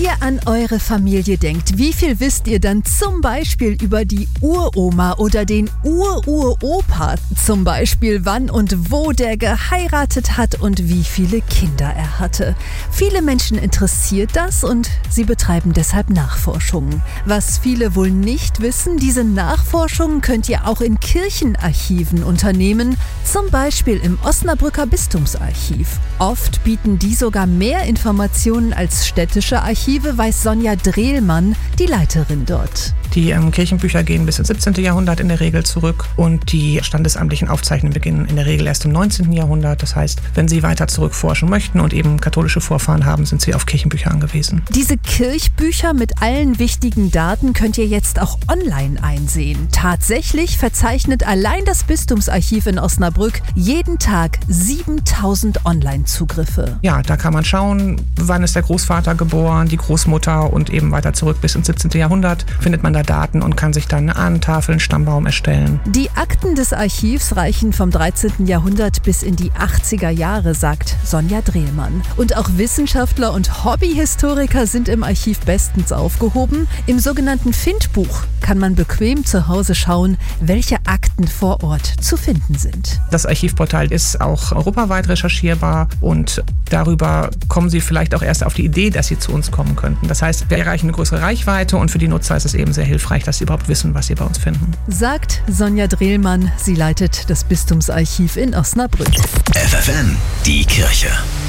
ihr an eure Familie denkt, wie viel wisst ihr dann zum Beispiel über die Uroma oder den Uropa? Zum Beispiel, wann und wo der geheiratet hat und wie viele Kinder er hatte. Viele Menschen interessiert das und sie betreiben deshalb Nachforschungen. Was viele wohl nicht wissen, diese Nachforschungen könnt ihr auch in Kirchenarchiven unternehmen, zum Beispiel im Osnabrücker Bistumsarchiv. Oft bieten die sogar mehr Informationen als städtische Archive, weiß Sonja Drehlmann, die Leiterin dort. Die Kirchenbücher gehen bis ins 17. Jahrhundert in der Regel zurück und die standesamtlichen Aufzeichnungen beginnen in der Regel erst im 19. Jahrhundert. Das heißt, wenn Sie weiter zurückforschen möchten und eben katholische Vorfahren haben, sind Sie auf Kirchenbücher angewiesen. Diese Kirchbücher mit allen wichtigen Daten könnt ihr jetzt auch online einsehen. Tatsächlich verzeichnet allein das Bistumsarchiv in Osnabrück jeden Tag 7000 Online-Zugriffe. Ja, da kann man schauen, wann ist der Großvater geboren, die Großmutter und eben weiter zurück bis ins 17. Jahrhundert findet man da Daten und kann sich dann eine Ahnentafel, einen Stammbaum erstellen. Die Akten des Archivs reichen vom 13. Jahrhundert bis in die 80er Jahre, sagt Sonja Drehlmann. Und auch Wissenschaftler und Hobbyhistoriker sind im Archiv bestens aufgehoben. Im sogenannten Findbuch kann man bequem zu Hause schauen, welche Akten vor Ort zu finden sind. Das Archivportal ist auch europaweit recherchierbar und darüber kommen Sie vielleicht auch erst auf die Idee, dass Sie zu uns kommen könnten. Das heißt, wir erreichen eine größere Reichweite und für die Nutzer ist es eben sehr hilfreich, dass sie überhaupt wissen, was sie bei uns finden. Sagt Sonja Drehlmann. Sie leitet das Bistumsarchiv in Osnabrück. FFN, die Kirche.